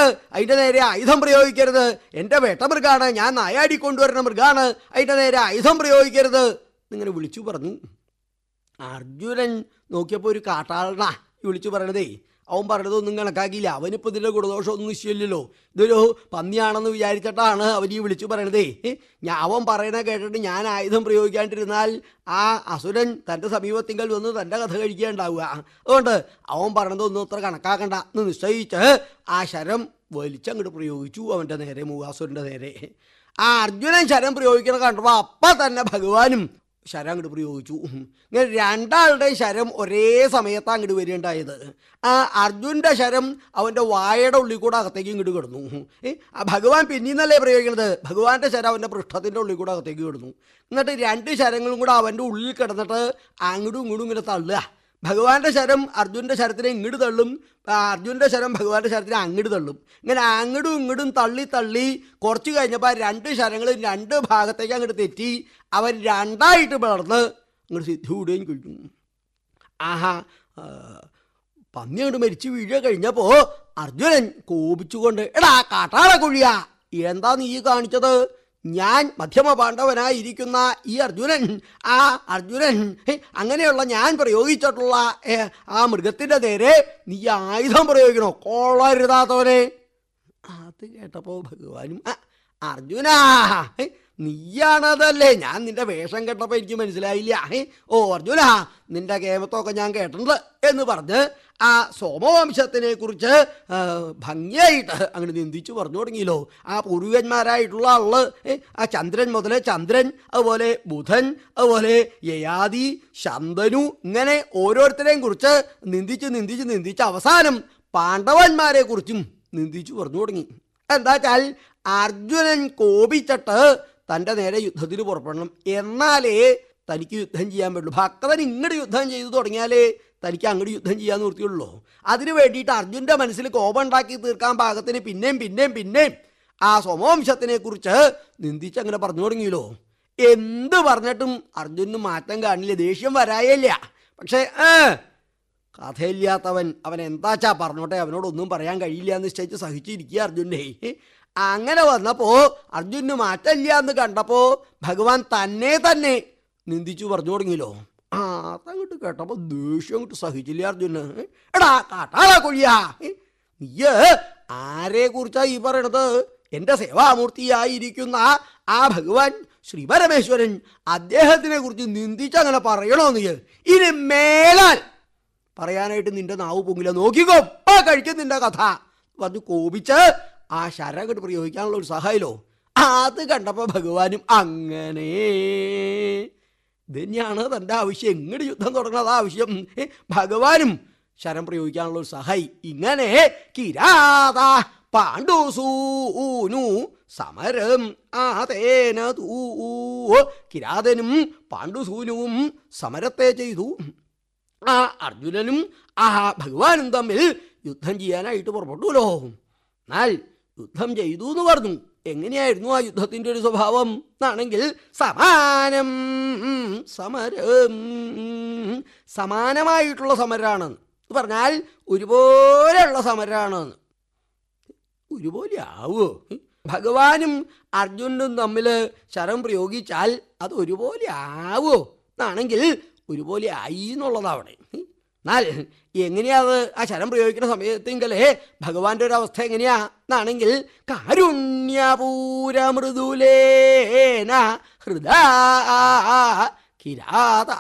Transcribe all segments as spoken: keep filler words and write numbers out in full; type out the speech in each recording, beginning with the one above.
അതിൻ്റെ നേരെ ആയുധം പ്രയോഗിക്കരുത്, എൻ്റെ വേട്ടമൃഗാണ്, ഞാൻ നായാടി കൊണ്ടുവരുന്ന മൃഗാണ്, അതിൻ്റെ നേരെ ആയുധം പ്രയോഗിക്കരുത് എന്നിങ്ങനെ വിളിച്ചു പറഞ്ഞു. അർജുനൻ നോക്കിയപ്പോൾ ഒരു കാട്ടാളനാ വിളിച്ചു പറയണതേ. അവൻ പറഞ്ഞതൊന്നും കണക്കാക്കിയില്ല. അവനിപ്പോൾ ഇതിൻ്റെ ഗുണദോഷമൊന്നും നിശ്ചയില്ലല്ലോ. ഇതൊരു പന്നിയാണെന്ന് വിചാരിച്ചിട്ടാണ് അവൻ ഈ വിളിച്ചു പറയണതേ. ഞാൻ അവൻ പറയണ കേട്ടിട്ട് ഞാൻ ആയുധം പ്രയോഗിക്കാണ്ടിരുന്നാൽ ആ അസുരൻ തൻ്റെ സമീപത്തിങ്കൽ വന്ന് തൻ്റെ കഥ കഴിക്കുകയുണ്ടാവുക. അതുകൊണ്ട് അവൻ പറയണതൊന്നും അത്ര കണക്കാക്കണ്ട എന്ന് നിശ്ചയിച്ച് ആ ശരം വലിച്ചങ്ങോട്ട് പ്രയോഗിച്ചു അവൻ്റെ നേരെ, മൂകാസുരൻ്റെ നേരെ. ആ അർജുനൻ ശരം പ്രയോഗിക്കണ കണ്ടപ്പോൾ അപ്പം തന്നെ ഭഗവാനും ശരം അങ്ങോട്ട് പ്രയോഗിച്ചു. ഇങ്ങനെ രണ്ടാളുടെയും ശരം ഒരേ സമയത്താണ് അങ്ങോട്ട് വരികയുണ്ടായത്. ആ അർജുൻ്റെ ശരം അവൻ്റെ വായയുടെ ഉള്ളിൽ കൂടെ അകത്തേക്ക് ഇങ്ങോട്ട് കിടന്നു. ആ ഭഗവാൻ പിന്നീന്നല്ലേ പ്രയോഗിക്കണത്, ഭഗവാന്റെ ശരം അവൻ്റെ പൃഷ്ഠത്തിൻ്റെ ഉള്ളിൽ കൂടെ അകത്തേക്ക് കിടന്നു. എന്നിട്ട് രണ്ട് ശരങ്ങളും കൂടെ അവൻ്റെ ഉള്ളിൽ കിടന്നിട്ട് അങ്ങോട്ടും ഇങ്ങോട്ടും ഇങ്ങനെ തള്ളുക. ഭഗവാന്റെ ശരം അർജുൻ്റെ ശരത്തിനെ ഇങ്ങോട്ട് തള്ളും, അർജുൻ്റെ ശരം ഭഗവാന്റെ ശരത്തിനെ അങ്ങോട്ട് തള്ളും. ഇങ്ങനെ അങ്ങോട്ടും ഇങ്ങോട്ടും തള്ളി തള്ളി കുറച്ച് കഴിഞ്ഞപ്പോൾ രണ്ട് ശരങ്ങളും രണ്ട് ഭാഗത്തേക്ക് അങ്ങോട്ട് തെറ്റി അവൻ രണ്ടായിട്ട് പിളർന്ന് അങ്ങോട്ട് സിദ്ധിവിടുകയും കഴിഞ്ഞു. ആഹാ, പന്നി അങ്ങോട്ട് മരിച്ചു വീഴുക കഴിഞ്ഞപ്പോൾ അർജുനൻ കോപിച്ചുകൊണ്ട്, എടാ കാട്ടാള കുഴിയാ, എന്താ നീ കാണിച്ചത്? ഞാൻ മധ്യമ പാണ്ഡവനായിരിക്കുന്ന ഈ അർജുനൻ, ആ അർജുനൻ അങ്ങനെയുള്ള ഞാൻ പ്രയോഗിച്ചിട്ടുള്ള ആ മൃഗത്തിൻ്റെ നേരെ നീ ആയുധം പ്രയോഗിക്കണോ? കൊള്ളരുതാത്തവനെ. അത് കേട്ടപ്പോൾ ഭഗവാനും, അർജുനാ നീയാണതല്ലേ, ഞാൻ നിന്റെ വേഷം കേട്ടപ്പോൾ എനിക്ക് മനസ്സിലായില്ല. ഓ അർജുന, നിന്റെ കേമത്തൊക്കെ ഞാൻ കേട്ടിട്ടുണ്ട് എന്ന് പറഞ്ഞ് ആ സോമവംശത്തിനെ കുറിച്ച് ഭംഗിയായിട്ട് അങ്ങനെ നിന്ദിച്ചു പറഞ്ഞു തുടങ്ങിയല്ലോ. ആ പൂർവികന്മാരായിട്ടുള്ള ആള്, ആ ചന്ദ്രൻ മുതൽ ചന്ദ്രൻ, അതുപോലെ ബുധൻ, അതുപോലെ യയാതി, ശന്തനു, ഇങ്ങനെ ഓരോരുത്തരെയും കുറിച്ച് നിന്ദിച്ച് നിന്ദിച്ച് നിന്ദിച്ച് അവസാനം പാണ്ഡവന്മാരെ കുറിച്ചും നിന്ദിച്ചു പറഞ്ഞു തുടങ്ങി. എന്താ വെച്ചാൽ അർജുനൻ കോപിച്ചിട്ട് തൻ്റെ നേരെ യുദ്ധത്തിന് പുറപ്പെടണം, എന്നാലേ തനിക്ക് യുദ്ധം ചെയ്യാൻ പറ്റുള്ളൂ. ഭക്തൻ ഇങ്ങോട്ട് യുദ്ധം ചെയ്തു തുടങ്ങിയാലേ തനിക്ക് അങ്ങോട്ട് യുദ്ധം ചെയ്യാൻ നിർത്തിയുള്ളൂ. അതിനു വേണ്ടിയിട്ട് അർജുൻ്റെ മനസ്സിൽ കോപം ഉണ്ടാക്കി തീർക്കാൻ പാകത്തിന് പിന്നെയും പിന്നെയും പിന്നെയും ആ സോമവംശത്തിനെ കുറിച്ച് നിന്ദിച്ചങ്ങനെ പറഞ്ഞു തുടങ്ങിയല്ലോ. എന്ത് പറഞ്ഞിട്ടും അർജുനന് മാറ്റം കാണില്ല, ദേഷ്യം വരായില്ല. പക്ഷേ കഥയില്ലാത്തവൻ അവൻ എന്താച്ചാ പറഞ്ഞോട്ടെ, അവനോടൊന്നും പറയാൻ കഴിയില്ല എന്ന് നിശ്ചയിച്ച് സഹിച്ചിരിക്കുക അർജുനെ. അങ്ങനെ വന്നപ്പോൾ അർജുനന് മാറ്റമില്ല എന്ന് കണ്ടപ്പോൾ ഭഗവാൻ തന്നെ തന്നെ നിന്ദിച്ചു പറഞ്ഞു തുടങ്ങിയല്ലോ. ആ അതങ്ങോട്ട് കേട്ടപ്പോൾ ദേഷ്യം അങ്ങോട്ട് സഹിച്ചില്ല അർജുന്. എടാ കാട്ടാള കൊഴിയാ, നീ ആരെ കുറിച്ചാ ഈ പറയണത്? എൻ്റെ സേവാമൂർത്തിയായിരിക്കുന്ന ആ ഭഗവാൻ ശ്രീ പരമേശ്വരൻ, അദ്ദേഹത്തിനെ കുറിച്ച് നിന്ദിച്ചങ്ങനെ പറയണോ നീ? ഇനി മേലാൽ പറയാനായിട്ട് നിന്റെ നാവ് പൊങ്ങില്ല, നോക്കിക്കോ കഴിക്കും നിന്റെ കഥ പറഞ്ഞു കോപിച്ച് ആ ശരങ്ങോട്ട് പ്രയോഗിക്കാനുള്ള ഒരു സഹായമല്ലോ. അത് കണ്ടപ്പോൾ ഭഗവാനും അങ്ങനെ ഇതന്നെയാണ് തൻ്റെ ആവശ്യം, എങ്ങോട്ട് യുദ്ധം തുടങ്ങുന്നത് ആവശ്യം. ഭഗവാനും ശരം പ്രയോഗിക്കാനുള്ള ഒരു സഹായി. ഇങ്ങനെ കിരാത പാണ്ഡുസൂനു സമരം ആതേന തൂ, കിരാതനും പാണ്ഡുസൂനുവും സമരത്തെ ചെയ്തു. ആ അർജുനനും ആ ഭഗവാനും തമ്മിൽ യുദ്ധം ചെയ്യാനായിട്ട് പുറപ്പെട്ടുല്ലോ. എന്നാൽ യുദ്ധം ചെയ്തു എന്ന് പറഞ്ഞു. എങ്ങനെയായിരുന്നു ആ യുദ്ധത്തിൻ്റെ ഒരു സ്വഭാവം എന്നാണെങ്കിൽ, സമാനം സമരം, സമാനമായിട്ടുള്ള സമരമാണെന്ന് പറഞ്ഞാൽ ഒരുപോലെയുള്ള സമരമാണെന്ന്. ഒരുപോലെ ആവോ? ഭഗവാനും അർജുനനും തമ്മിൽ ശരം പ്രയോഗിച്ചാൽ അത് ഒരുപോലെ ആവോ എന്നാണെങ്കിൽ ഒരുപോലെ ആയി എന്നുള്ളതാണ്. എന്നാൽ എങ്ങനെയാത് ആ ശരം പ്രയോഗിക്കുന്ന സമയത്തെങ്കിലേ ഭഗവാന്റെ ഒരു അവസ്ഥ എങ്ങനെയാ എന്നാണെങ്കിൽ, കാരുണ്യപൂരമൃദുലേന ഹൃദാ കിരാത,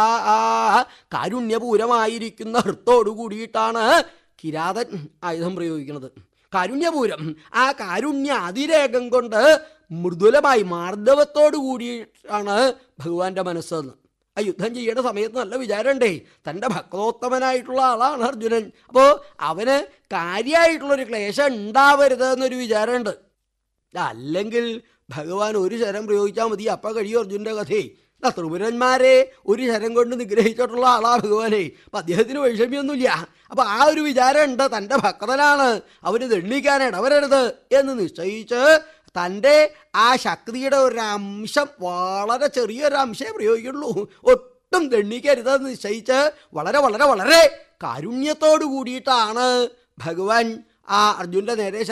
കാരുണ്യപൂരമായിരിക്കുന്ന ഹൃത്തോടു കൂടിയിട്ടാണ് കിരാതൻ ആയുധം പ്രയോഗിക്കുന്നത്. കാരുണ്യപൂരം, ആ കാരുണ്യ അതിരേകം കൊണ്ട് മൃദുലമായി മാർദ്ദവത്തോടു കൂടിയിട്ടാണ് ഭഗവാന്റെ മനസ്സെന്ന്. ആ യുദ്ധം ചെയ്യേണ്ട സമയത്ത് നല്ല വിചാരമുണ്ടേ, തൻ്റെ ഭക്തോത്തമനായിട്ടുള്ള ആളാണ് അർജുനൻ. അപ്പോൾ അവന് കാര്യമായിട്ടുള്ളൊരു ക്ലേശം ഉണ്ടാവരുത് എന്നൊരു വിചാരമുണ്ട്. അല്ലെങ്കിൽ ഭഗവാൻ ഒരു ശരം പ്രയോഗിച്ചാൽ മതി, അപ്പം കഴിയും അർജുനൻ്റെ കഥയെ. ത്രിപുരന്മാരെ ഒരു ശരം കൊണ്ട് നിഗ്രഹിച്ചിട്ടുള്ള ആളാണ് ഭഗവാനെ. അപ്പം അദ്ദേഹത്തിന് വൈഷമ്യമൊന്നുമില്ല. അപ്പം ആ ഒരു വിചാരമുണ്ട്, തൻ്റെ ഭക്തനാണ്, അവന് ദണ്ഡിക്കാൻ ഇടവരരുത് എന്ന് നിശ്ചയിച്ച് തൻ്റെ ആ ശക്തിയുടെ ഒരു അംശം, വളരെ ചെറിയൊരു അംശമേ പ്രയോഗിക്കുള്ളൂ, ഒട്ടും ദണ്ഡിക്കരുതെന്ന് നിശ്ചയിച്ച് വളരെ വളരെ വളരെ കാരുണ്യത്തോടു കൂടിയിട്ടാണ് ഭഗവാൻ ആ അർജുനൻ്റെ നേരെ